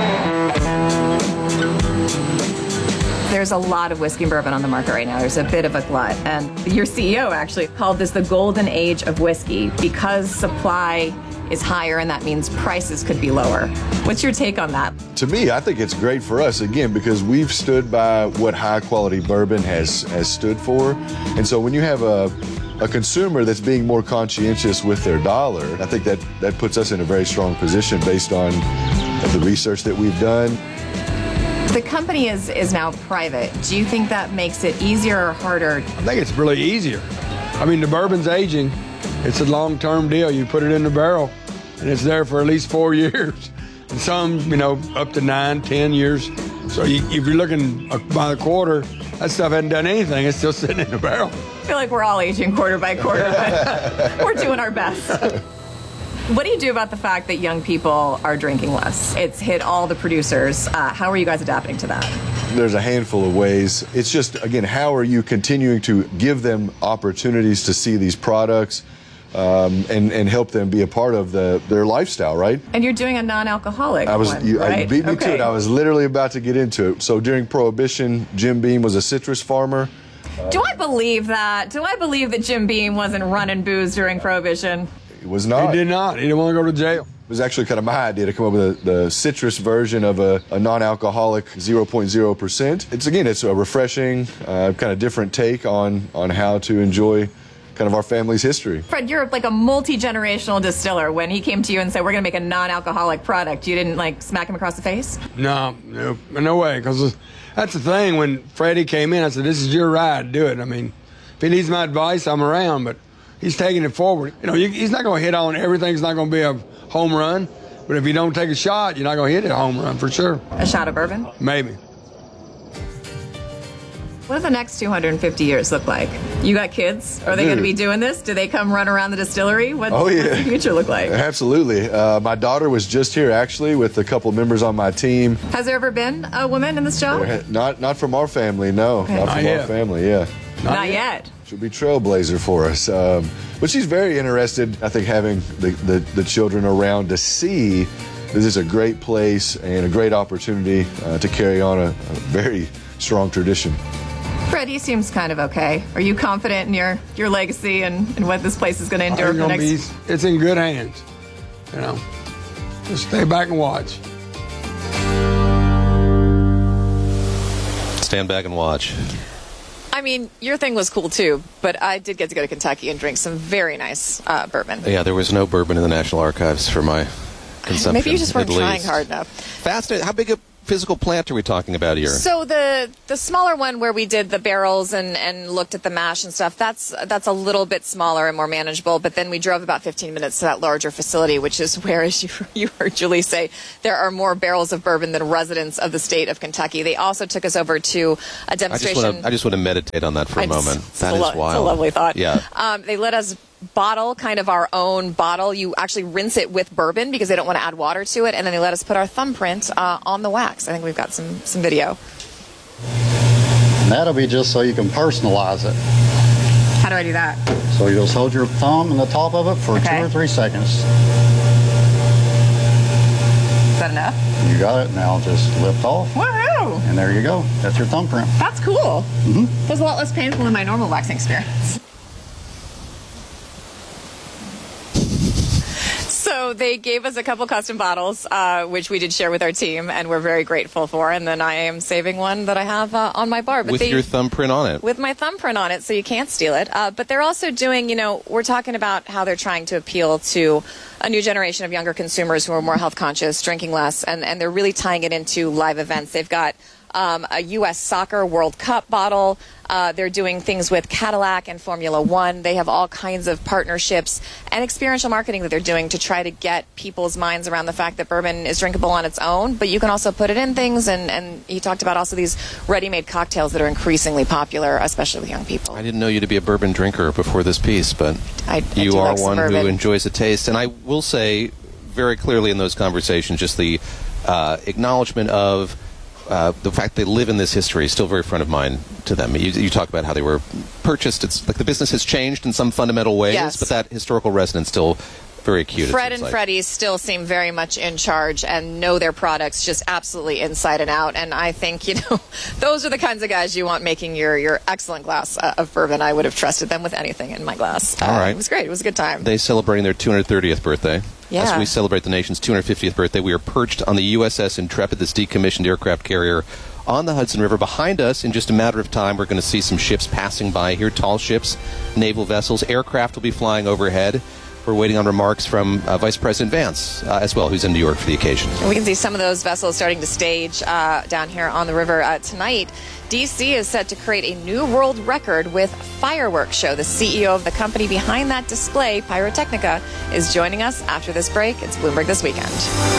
There's a lot of whiskey and bourbon on the market right now. There's a bit of a glut. And your CEO actually called this the golden age of whiskey because supply is higher and that means prices could be lower. What's your take on that? To me, I think it's great for us, again, because we've stood by what high-quality bourbon has stood for. And so when you have a consumer that's being more conscientious with their dollar, I think that puts us in a very strong position based on the research that we've done. The company is now private. Do you think that makes it easier or harder? I think it's really easier. I mean, the bourbon's aging. It's a long-term deal. You put it in the barrel, and it's there for at least 4 years. And some, up to 9, 10 years. So if you're looking by the quarter, that stuff hasn't done anything. It's still sitting in the barrel. I feel like we're all aging quarter by quarter, but we're doing our best. What do you do about the fact that young people are drinking less? It's hit all the producers. How are you guys adapting to that? There's a handful of ways. It's just, again, how are you continuing to give them opportunities to see these products and help them be a part of their lifestyle, right? And you're doing a non-alcoholic one, right? You beat me to it. I was literally about to get into it. So during Prohibition, Jim Beam was a citrus farmer. Do I believe that? Do I believe that Jim Beam wasn't running booze during Prohibition? It was not. He did not. He didn't want to go to jail. It was actually kind of my idea to come up with the citrus version of a non-alcoholic 0.0%. It's a refreshing, kind of different take on how to enjoy kind of our family's history. Fred, you're like a multi-generational distiller. When he came to you and said, we're going to make a non-alcoholic product, you didn't smack him across the face? No way. Because that's the thing. When Freddie came in, I said, this is your ride. Do it. I mean, if he needs my advice, I'm around. But he's taking it forward. He's not going to hit on everything. It's not going to be a home run. But if you don't take a shot, you're not going to hit it a home run for sure. A shot of bourbon? Maybe. What do the next 250 years look like? You got kids? Are they going to be doing this? Do they come run around the distillery? What's the future look like? Absolutely. My daughter was just here, actually, with a couple members on my team. Has there ever been a woman in this job? Not from our family, no. Okay. Not from our family, yeah. Not yet. She'll be trailblazer for us. But she's very interested, I think, having the children around to see this is a great place and a great opportunity to carry on a very strong tradition. Fred, he seems kind of okay. Are you confident in your legacy and what this place is going to endure for the next? It's in good hands. You know, just stay back and watch. Stand back and watch. I mean, your thing was cool too, but I did get to go to Kentucky and drink some very nice bourbon. Yeah, there was no bourbon in the National Archives for my consumption. Maybe you just weren't at trying least. hard enough. Fascinating. How big a physical plant are we talking about here? So the smaller one where we did the barrels and looked at the mash and stuff, that's a little bit smaller and more manageable. But then we drove about 15 minutes to that larger facility, which is where, as you heard Julie say, there are more barrels of bourbon than residents of the state of Kentucky. They also took us over to a demonstration. I just want to meditate on that for a moment. That is wild. It's a lovely thought. Yeah. They let us bottle kind of our own bottle. You actually rinse it with bourbon because they don't want to add water to it, and then they let us put our thumbprint on the wax. I think we've got some video. And that'll be just so you can personalize it. How do I do that? So you'll just hold your thumb in the top of it for 2 or 3 seconds. Is that enough? You got it. Now just lift off. Woohoo! And there you go. That's your thumbprint. That's cool. Mm-hmm. It was a lot less painful than my normal waxing experience. So they gave us a couple custom bottles, which we did share with our team, and we're very grateful for. And then I am saving one that I have on my bar. But with your thumbprint on it. With my thumbprint on it, so you can't steal it. But they're also doing, we're talking about how they're trying to appeal to a new generation of younger consumers who are more health conscious, drinking less, and they're really tying it into live events. They've got a U.S. Soccer World Cup bottle. They're doing things with Cadillac and Formula One. They have all kinds of partnerships and experiential marketing that they're doing to try to get people's minds around the fact that bourbon is drinkable on its own, but you can also put it in things. And he talked about also these ready-made cocktails that are increasingly popular, especially with young people. I didn't know you to be a bourbon drinker before this piece, but you are one who enjoys the taste. And I will say very clearly in those conversations, just the acknowledgement of the fact they live in this history is still very front of mind to them. You talk about how they were purchased. It's like the business has changed in some fundamental ways, yes, but that historical resonance still very acute. Fred and Freddie still seem very much in charge and know their products just absolutely inside and out. And I think, those are the kinds of guys you want making your excellent glass of bourbon. I would have trusted them with anything in my glass. All right. It was great. It was a good time. They celebrating their 230th birthday. Yeah. As we celebrate the nation's 250th birthday, we are perched on the USS Intrepid, this decommissioned aircraft carrier on the Hudson River. Behind us, in just a matter of time, we're going to see some ships passing by here, tall ships, naval vessels. Aircraft will be flying overhead. We're waiting on remarks from Vice President Vance as well, who's in New York for the occasion. We can see some of those vessels starting to stage down here on the river tonight. D.C. is set to create a new world record with fireworks show. The CEO of the company behind that display, Pyrotechnica, is joining us after this break. It's Bloomberg This Weekend.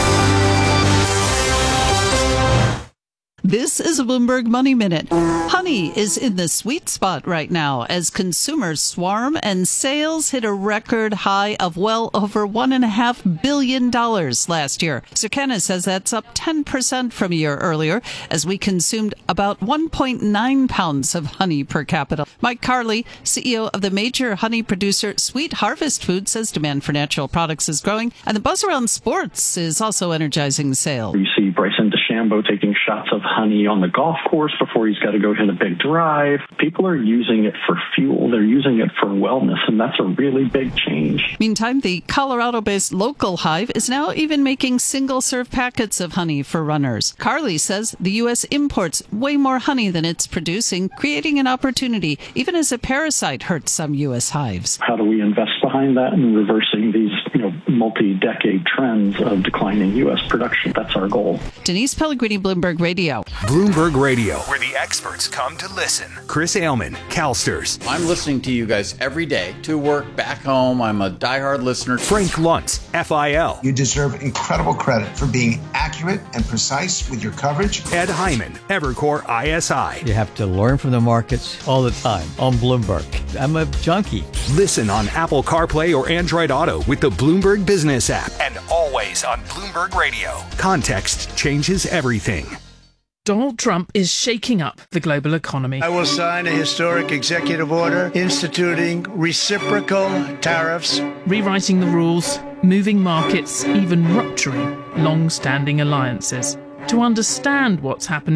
This is a Bloomberg Money Minute. Honey is in the sweet spot right now as consumers swarm and sales hit a record high of well over $1.5 billion last year. Circana says that's up 10% from a year earlier as we consumed about 1.9 pounds of honey per capita. Mike Carley, CEO of the major honey producer Sweet Harvest Foods, says demand for natural products is growing and the buzz around sports is also energizing sales. You see Bryson DeChambeau taking shots of honey on the golf course before he's got to go hit a big drive. People are using it for fuel. They're using it for wellness, and that's a really big change. Meantime, the Colorado-based Local Hive is now even making single-serve packets of honey for runners. Carly says the U.S. imports way more honey than it's producing, creating an opportunity, even as a parasite hurts some U.S. hives. How do we invest behind that and reversing these, multi-decade trends of declining U.S. production? That's our goal. Denise Pellegrini, Bloomberg Radio. Bloomberg Radio, where the experts come to listen. Chris Ailman, CalSTRS. I'm listening to you guys every day, to work, back home. I'm a diehard listener. Frank Luntz, FIL. You deserve incredible credit for being accurate and precise with your coverage. Ed Hyman, Evercore ISI. You have to learn from the markets all the time on Bloomberg. I'm a junkie. Listen on Apple CarPlay or Android Auto with the Bloomberg Business app. And always on Bloomberg Radio. Context changes everything. Donald Trump is shaking up the global economy. I will sign a historic executive order instituting reciprocal tariffs, rewriting the rules, moving markets, even rupturing long-standing alliances. To understand what's happening,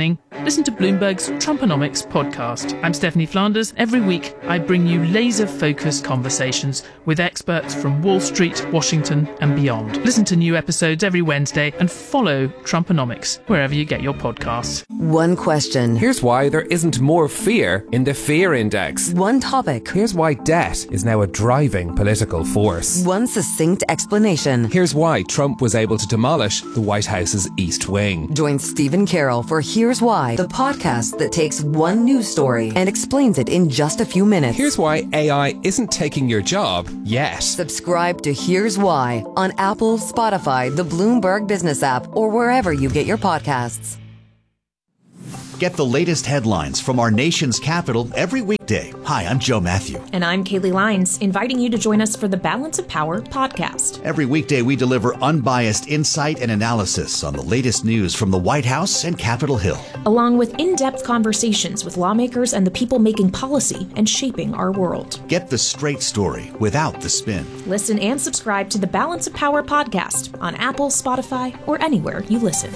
listen to Bloomberg's Trumponomics podcast. I'm Stephanie Flanders. Every week, I bring you laser-focused conversations with experts from Wall Street, Washington, and beyond. Listen to new episodes every Wednesday and follow Trumponomics wherever you get your podcasts. One question. Here's why there isn't more fear in the fear index. One topic. Here's why debt is now a driving political force. One succinct explanation. Here's why Trump was able to demolish the White House's East Wing. Join Stephen Carroll for Here's Why, the podcast that takes one news story and explains it in just a few minutes. Here's why AI isn't taking your job yet. Subscribe to Here's Why on Apple, Spotify, the Bloomberg Business app, or wherever you get your podcasts. Get the latest headlines from our nation's capital every weekday. Hi, I'm Joe Matthew. And I'm Kaylee Lyons, inviting you to join us for the Balance of Power podcast. Every weekday, we deliver unbiased insight and analysis on the latest news from the White House and Capitol Hill, along with in-depth conversations with lawmakers and the people making policy and shaping our world. Get the straight story without the spin. Listen and subscribe to the Balance of Power podcast on Apple, Spotify, or anywhere you listen.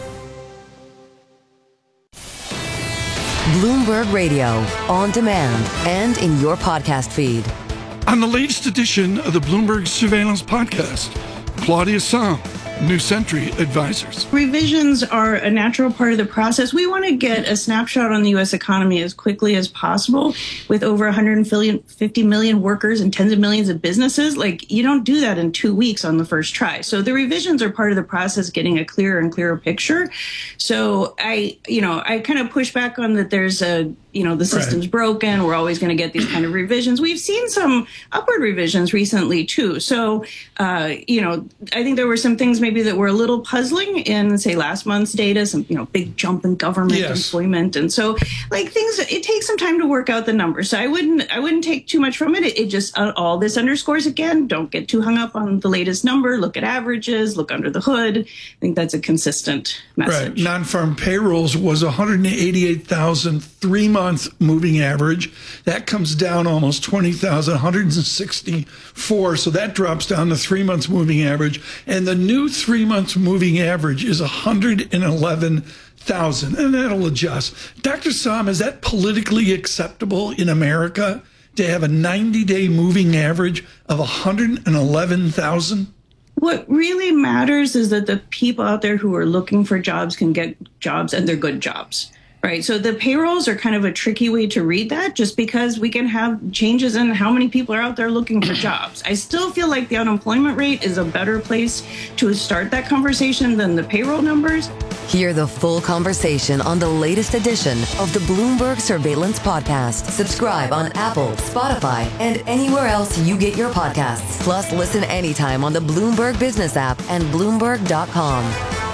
Bloomberg Radio, on demand and in your podcast feed. On the latest edition of the Bloomberg Surveillance Podcast, Claudia Sahm, New Century Advisors. Revisions are a natural part of the process. We want to get a snapshot on the U.S. economy as quickly as possible with over 150 million workers and tens of millions of businesses. Like, you don't do that in 2 weeks on the first try. So the revisions are part of the process, getting a clearer and clearer picture. So I kind of push back on that there's the system's broken. We're always going to get these kind of revisions. We've seen some upward revisions recently, too. So, I think there were some things maybe that were a little puzzling in, say, last month's data, some, big jump in government employment. And so, it takes some time to work out the numbers. So I wouldn't take too much from it. It just, all this underscores, again, don't get too hung up on the latest number. Look at averages, look under the hood. I think that's a consistent message. Right. Non-farm payrolls was 188,000 3-month moving average. That comes down almost 20,000, 164. So that drops down to 3 months moving average. And the new 3 months moving average is 111,000. And that'll adjust. Dr. Sahm, is that politically acceptable in America to have a 90-day moving average of 111,000? What really matters is that the people out there who are looking for jobs can get jobs, and they're good jobs. Right. So the payrolls are kind of a tricky way to read that, just because we can have changes in how many people are out there looking for jobs. I still feel like the unemployment rate is a better place to start that conversation than the payroll numbers. Hear the full conversation on the latest edition of the Bloomberg Surveillance Podcast. Subscribe on Apple, Spotify, and anywhere else you get your podcasts. Plus, listen anytime on the Bloomberg Business app and Bloomberg.com.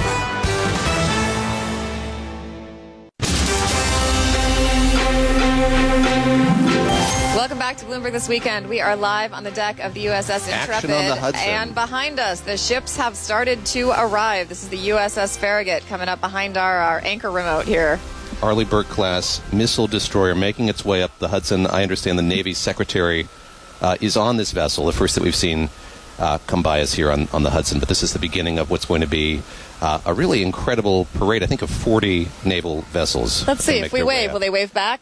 Welcome back to Bloomberg This Weekend. We are live on the deck of the USS Intrepid. Action on the Hudson. And behind us, the ships have started to arrive. This is the USS Farragut coming up behind our anchor remote here. Arleigh Burke-class missile destroyer making its way up the Hudson. I understand the Navy Secretary is on this vessel, the first that we've seen come by us here on the Hudson. But this is the beginning of what's going to be a really incredible parade, I think, of 40 naval vessels. Let's see. If we wave, will they wave back?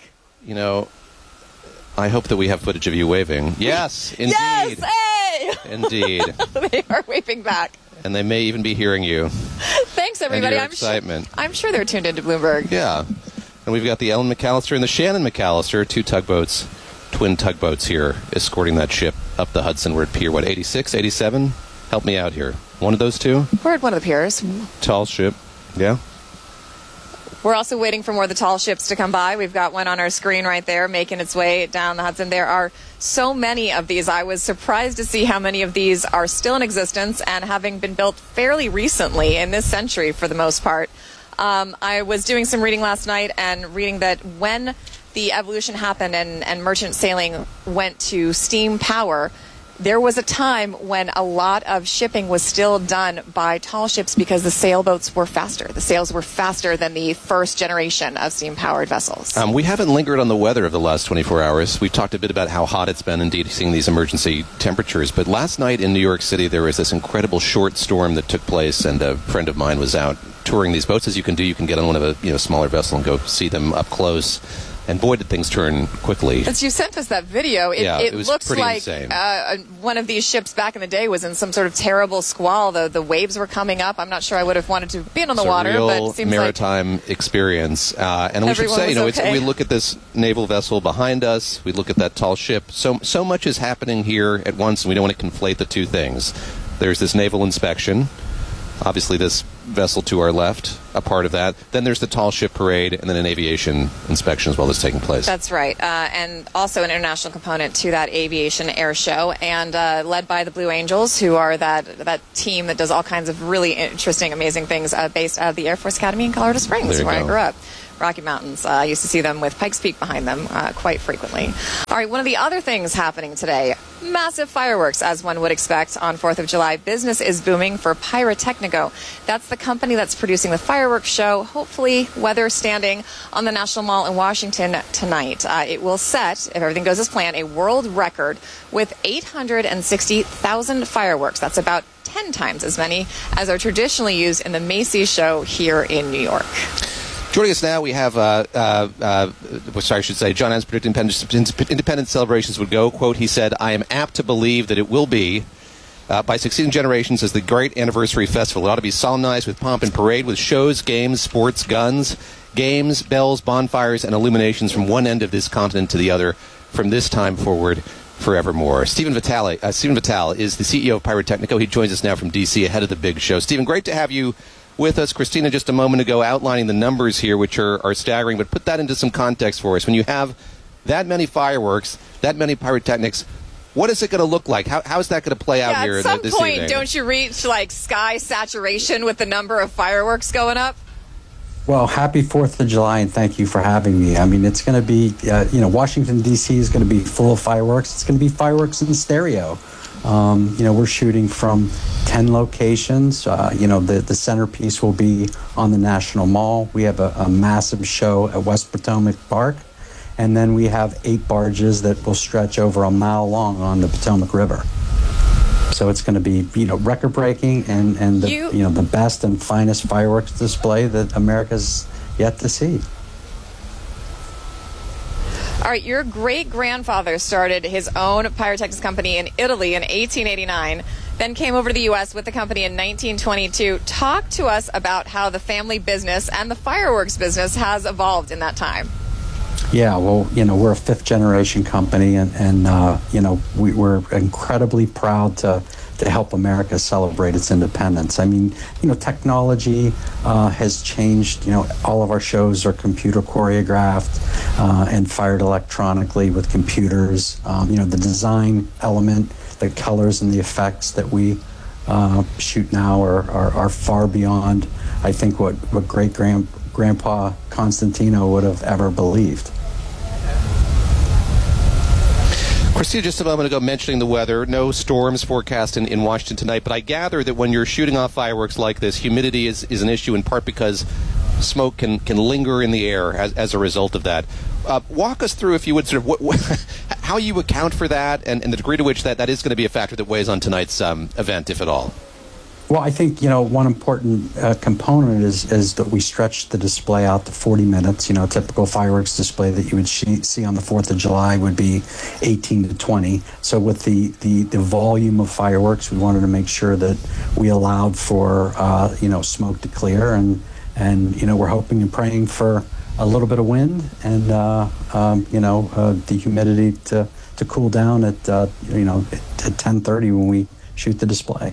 I hope that we have footage of you waving. Yes, indeed. Yes, hey! Indeed. They are waving back. And they may even be hearing you. Thanks, everybody. And your excitement. I'm sure they're tuned into Bloomberg. Yeah. And we've got the Ellen McAllister and the Shannon McAllister, two tugboats, twin tugboats here, escorting that ship up the Hudson. We're at Pier, 86, 87? Help me out here. One of those two? We're at one of the piers. Tall ship. Yeah. We're also waiting for more of the tall ships to come by. We've got one on our screen right there making its way down the Hudson. There are so many of these. I was surprised to see how many of these are still in existence and having been built fairly recently in this century for the most part. I was doing some reading last night and reading that when the evolution happened and merchant sailing went to steam power, there was a time when a lot of shipping was still done by tall ships because the sailboats were faster. The sails were faster than the first generation of steam-powered vessels. We haven't lingered on the weather of the last 24 hours. We've talked a bit about how hot it's been, indeed, seeing these emergency temperatures. But last night in New York City, there was this incredible short storm that took place, and a friend of mine was out touring these boats as you can do. You can get on one of a smaller vessel and go see them up close. And boy, did things turn quickly. As you sent us that video, it was looks pretty like insane. One of these ships back in the day was in some sort of terrible squall. The waves were coming up. I'm not sure I would have wanted to be on the water, real but it seems maritime experience. And we should everyone say, was okay. we look at this naval vessel behind us. We look at that tall ship. So much is happening here at once, and we don't want to conflate the two things. There's this naval inspection. Obviously, this vessel to our left, a part of that. Then there's the tall ship parade, and then an aviation inspection as well that's taking place. That's right. And also an international component to that aviation air show, and led by the Blue Angels, who are that team that does all kinds of really interesting, amazing things based out of the Air Force Academy in Colorado Springs, where I grew up. Rocky Mountains. I used to see them with Pikes Peak behind them quite frequently. All right, one of the other things happening today, massive fireworks, as one would expect on 4th of July. Business is booming for Pyrotechnico. That's the company that's producing the fireworks show, hopefully weather standing, on the National Mall in Washington tonight. It will set, if everything goes as planned, a world record with 860,000 fireworks. That's about 10 times as many as are traditionally used in the Macy's show here in New York. Joining us now, we have, John Adams predicted independence celebrations would go. Quote, he said, "I am apt to believe that it will be, by succeeding generations, as the great anniversary festival. It ought to be solemnized with pomp and parade, with shows, games, sports, guns, games, bells, bonfires, and illuminations from one end of this continent to the other, from this time forward, forevermore." Stephen Vitale is the CEO of Pyrotechnico. He joins us now from D.C. ahead of the big show. Stephen, great to have you with us. Christina just a moment ago outlining the numbers here, which are staggering, but put that into some context for us. When you have that many fireworks, that many pyrotechnics, what is it going to look like? How is that going to play out here this evening? At some point, don't you reach like sky saturation with the number of fireworks going up? Well, happy 4th of July, and thank you for having me. I mean, it's going to be, Washington, D.C. is going to be full of fireworks. It's going to be fireworks in stereo. We're shooting from 10 locations. The centerpiece will be on the National Mall. We have a massive show at West Potomac Park. And then we have 8 barges that will stretch over a mile long on the Potomac River. So it's going to be, record-breaking and the best and finest fireworks display that America's yet to see. All right, your great-grandfather started his own pyrotechnics company in Italy in 1889, then came over to the U.S. with the company in 1922. Talk to us about how the family business and the fireworks business has evolved in that time. Yeah, well, we're a 5th-generation company, and we're incredibly proud to help America celebrate its independence. I mean, technology has changed. All of our shows are computer choreographed and fired electronically with computers. The design element, the colors and the effects that we shoot now are far beyond, I think, what great-grandpa Constantino would have ever believed. Christina, just a moment ago mentioning the weather. No storms forecast in Washington tonight, but I gather that when you're shooting off fireworks like this, humidity is an issue in part because smoke can linger in the air as a result of that. Walk us through, if you would, sort of how you account for that and the degree to which that is going to be a factor that weighs on tonight's event, if at all. Well, I think, one important component is that we stretch the display out to 40 minutes. A typical fireworks display that you would see on the 4th of July would be 18 to 20. So with the volume of fireworks, we wanted to make sure that we allowed for, smoke to clear. And we're hoping and praying for a little bit of wind and, the humidity to cool down at 10:30 when we shoot the display.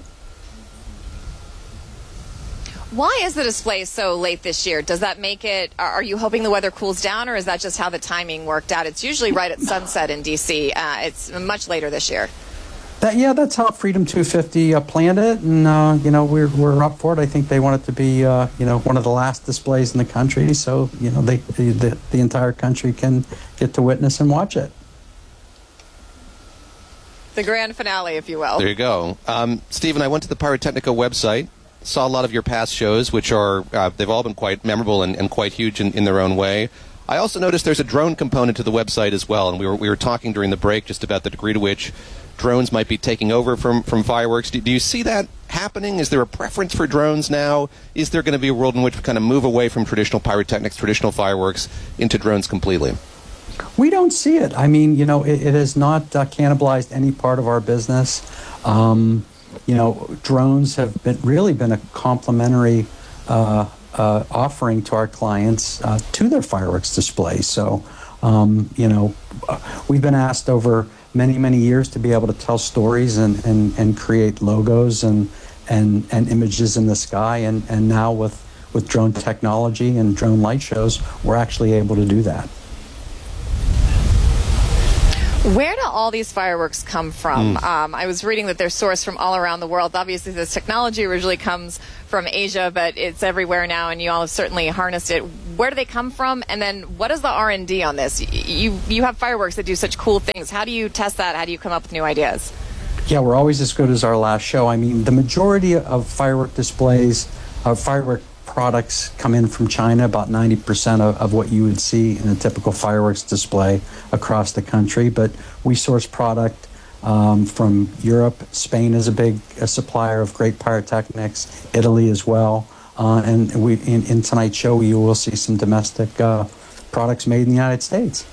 Why is the display so late this year? Does that make it, are you hoping the weather cools down, or is that just how the timing worked out? It's usually right at sunset in D.C. It's much later this year. That's how Freedom 250 planned it, and, we're up for it. I think they want it to be, one of the last displays in the country, so, the entire country can get to witness and watch it. The grand finale, if you will. There you go. Stephen, I went to the Pyrotechnico website. Saw a lot of your past shows, which are, they've all been quite memorable and quite huge in their own way. I also noticed there's a drone component to the website as well, and we were talking during the break just about the degree to which drones might be taking over from fireworks. Do you see that happening? Is there a preference for drones now? Is there going to be a world in which we kind of move away from traditional pyrotechnics, traditional fireworks, into drones completely? We don't see it. I mean, it has not cannibalized any part of our business. Drones have been a complementary offering to our clients to their fireworks display. So, we've been asked over many, many years to be able to tell stories and create logos and images in the sky. And now with drone technology and drone light shows, we're actually able to do that. Where do all these fireworks come from? I was reading that they're sourced from all around the world. Obviously, this technology originally comes from Asia, but it's everywhere now, and you all have certainly harnessed it. Where do they come from? And then what is the R&D on this? You have fireworks that do such cool things. How do you test that? How do you come up with new ideas? Yeah, we're always as good as our last show. I mean, the majority of firework displays, firework products come in from China, about 90% of what you would see in a typical fireworks display across the country. But we source product from Europe. Spain is a big supplier of great pyrotechnics, Italy as well. And in tonight's show, you will see some domestic products made in the United States.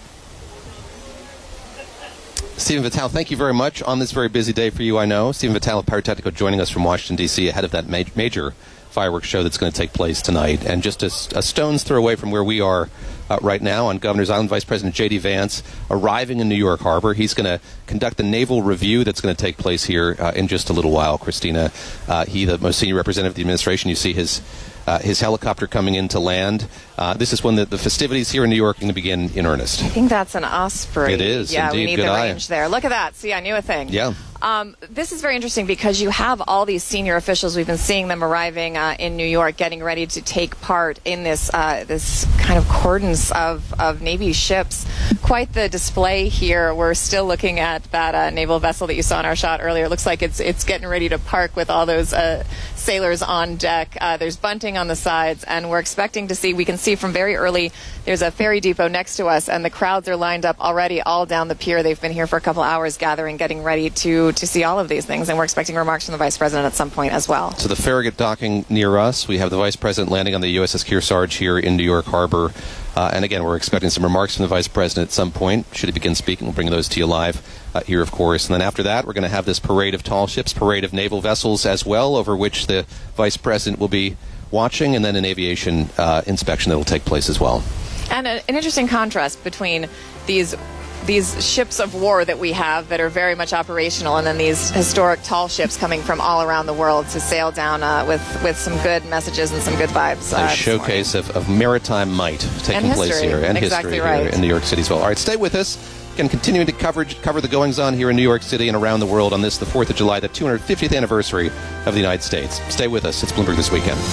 Stephen Vitale, thank you very much on this very busy day for you, I know. Stephen Vitale of Pyrotechnico joining us from Washington, D.C. ahead of that major fireworks show that's going to take place tonight. And just a stone's throw away from where we are right now on Governor's Island, Vice President J.D. Vance arriving in New York Harbor. He's going to conduct the naval review that's going to take place here in just a little while, Christina. He, the most senior representative of the administration, you see his helicopter coming in to land. This is when the festivities here in New York are going to begin in earnest. I think that's an Osprey. It is, yeah, indeed. we need Good the eye. range there. Look at that. See, I knew a thing. Yeah. This is very interesting because you have all these senior officials. We've been seeing them arriving in New York, getting ready to take part in this this kind of cordons of Navy ships. Quite the display here. We're still looking at that naval vessel that you saw in our shot earlier. It looks like it's getting ready to park with all those sailors on deck. There's bunting on the sides, and we're expecting to see, we can see from very early, there's a ferry depot next to us, and the crowds are lined up already all down the pier. They've been here for a couple hours gathering, getting ready to see all of these things, and we're expecting remarks from the Vice President at some point as well. So the Farragut docking near us. We have the Vice President landing on the USS Kearsarge here in New York Harbor. And again, we're expecting some remarks from the Vice President at some point. Should he begin speaking, we'll bring those to you live here, of course. And then after that, we're going to have this parade of tall ships, parade of naval vessels as well, over which the Vice President will be watching, and then an aviation inspection that will take place as well. And an interesting contrast between these ships of war that we have that are very much operational, and then these historic tall ships coming from all around the world to sail down with some good messages and some good vibes. A showcase of maritime might taking place here, and exactly history right. here in New York City as well. All right, stay with us. Again, continuing to cover the goings-on here in New York City and around the world on this, the 4th of July, the 250th anniversary of the United States. Stay with us. It's Bloomberg This Weekend.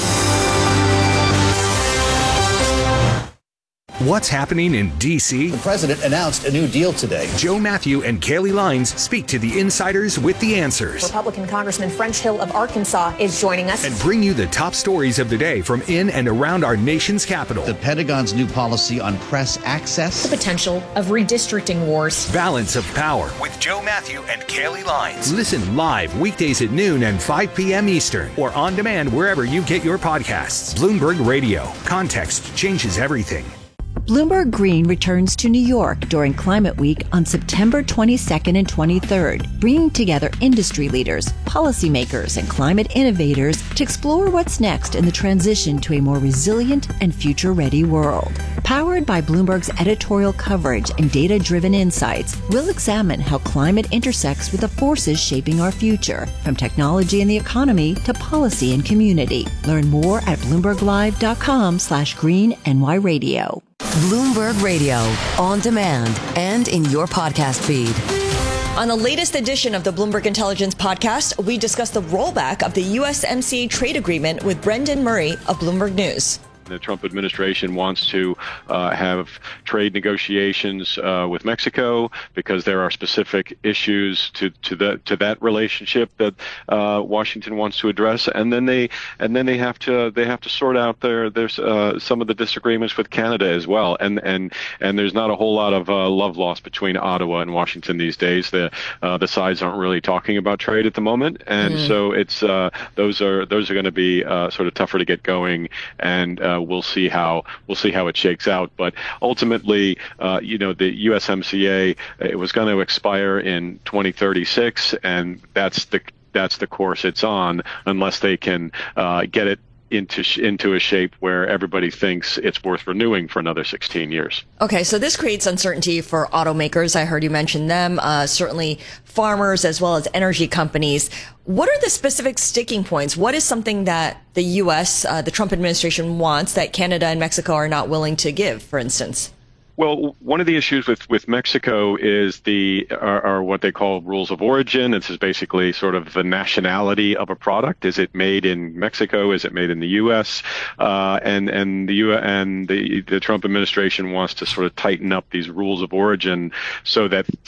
What's happening in D.C.? The president announced a new deal today. Joe Matthew and Kaylee Lines speak to the insiders with the answers. Republican Congressman French Hill of Arkansas is joining us. And bring you the top stories of the day from in and around our nation's capital. The Pentagon's new policy on press access. The potential of redistricting wars. Balance of Power with Joe Matthew and Kaylee Lines. Listen live weekdays at noon and 5 p.m. Eastern, or on demand wherever you get your podcasts. Bloomberg Radio. Context changes everything. Bloomberg Green returns to New York during Climate Week on September 22nd and 23rd, bringing together industry leaders, policymakers, and climate innovators to explore what's next in the transition to a more resilient and future-ready world. Powered by Bloomberg's editorial coverage and data-driven insights, we'll examine how climate intersects with the forces shaping our future, from technology and the economy to policy and community. Learn more at BloombergLive.com/GreenNYRadio. Bloomberg Radio, on demand and in your podcast feed. On the latest edition of the Bloomberg Intelligence Podcast, we discuss the rollback of the USMCA trade agreement with Brendan Murray of Bloomberg News. The Trump administration wants to have trade negotiations with Mexico because there are specific issues to that relationship that Washington wants to address, and then they have to sort out there's some of the disagreements with Canada as well, and there's not a whole lot of love lost between Ottawa and Washington these days. The sides aren't really talking about trade at the moment, and so it's those are going to be sort of tougher to get going, and we'll see how it shakes out. But ultimately, the USMCA, it was going to expire in 2036, and that's the course it's on, unless they can get it into a shape where everybody thinks it's worth renewing for another 16 years. Okay, so this creates uncertainty for automakers. I heard you mention them, certainly farmers as well as energy companies. What are the specific sticking points? What is something that the U.S., the Trump administration wants that Canada and Mexico are not willing to give, for instance? Well, one of the issues with Mexico is are what they call rules of origin. This is basically sort of the nationality of a product. Is it made in Mexico? Is it made in the U.S.? And the Trump administration wants to sort of tighten up these rules of origin so that